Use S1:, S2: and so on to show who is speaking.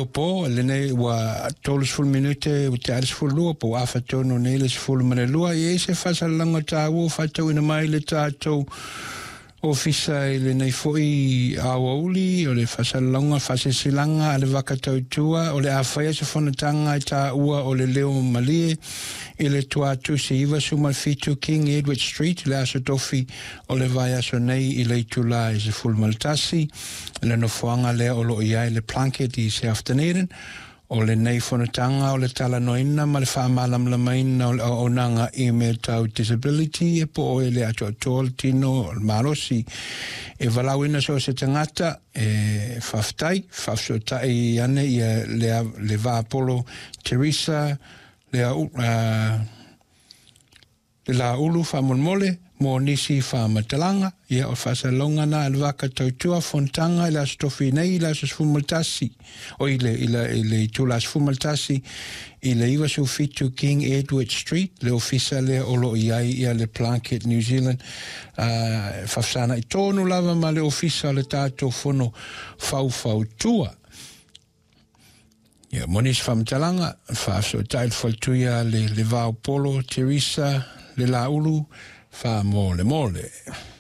S1: leo po, le nei wa tolu sful minute u te arsful lua po afa tono nei le sful mare lua e se fasa langa tāu fatau ina mai le tātou ofisa le nei foi awauli o le fasa langa fasa silanga ale wakatau tua o le awhaia se whanatanga i tā ua o le leo malie i le tuatu se iwa sumalfitu King Edward Street le aso tofi o le vai aso nei i le tula i se full maltasi le no fuanga le o lo iai le planket i se afternoon o le nei whanatanga o le tala noina ma le whaamalam la maina o nanga email tau disability e po o le ato atol tino marosi e walauina so se tangata e whaftai whafsotai ane i le vāpolo Teresa le la ulu whamolmole mo nisi whamatalanga ia o whasalonga na alwaka tautua fontanga ila stofi nei ila sfumaltasi o ile tula sfumaltasi ile iwa su fitu King Edward Street le ofisa le olo iai ia le Planket New Zealand whafsana i tonu lava ma le ofisa le tātou fono fau tua ia monis whamatalanga whafso tail faltuia le vau polo Teresa le la ulu fa mole